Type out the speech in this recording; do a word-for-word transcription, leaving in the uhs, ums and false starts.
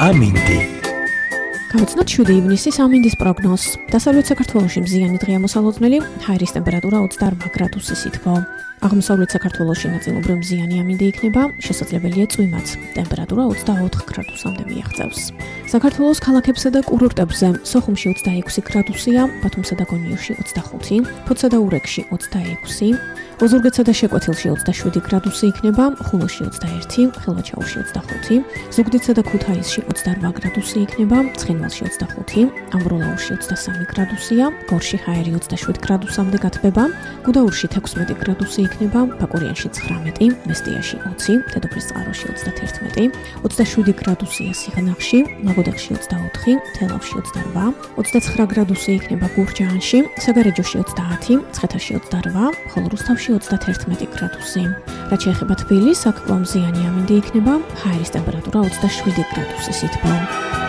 ამინდი. Გავაცნოთ შვიდი ივნისის ამინდის პროგნოზს. დასავლეთ საქართველოში მზიანი დღეა მოსალოდნელი, ჰაერის ტემპერატურა ოცდაორ გრადუსი სითბო. აღმოსავლეთ საქართველოში ნაწილობრივ მზიანი ამინდი იქნება, შესაძლებელია წვიმაც. ტემპერატურა ოცდაოთხ გრადუსამდე მიაღწევს. საქართველოს ქალაქებსა და კურორტებზე სოხუმში ოცდაექვსი გრადუსია, ბათუმსა და გონიოში ოცდახუთი, ფოთსა და ურეკში ოცდაექვსი, ოზურგეთსა და შეკვეთილში ოცდაშვიდი გრადუსი იქნება, ხულოში ოცდაერთი, ხილვაჩაურში ოცდახუთი, ზუგდიდსა და ქუთაისში ოცდარვა გრადუსი იქნება, ცხინვალში ოცდახუთი, ამბროლაურში ოცდასამი გრადუსია, გორში ჰაერი ოცდაშვიდ გრადუსამდე გათბება, გუდაურში თექვსმეტი გრადუსი იქნება, ბაკურიანში ცხრამეტი, მესტიაში ოცი, დედოფლისწყაროში ოცდათერთმეტი, ოცდაშვიდი გრადუსია სიღნაღში, ლაგოდეხში ოცდაოთხი, თელავში ოცდარვა, ოცდაცხრა გრადუსი იქნება გურჯაანში, საგარეჯოში ოცდაათი, მცხეთაში ოცდარვა, ხოლო რუსთავში ოცდათერთმეტი გრადუსი. რაც შეეხება თბილისს, აქ კვლავ მზიანი ამინდი იქნება, ჰაერის ტემპერატურა ოცდაშვიდი გრადუსი სითბო.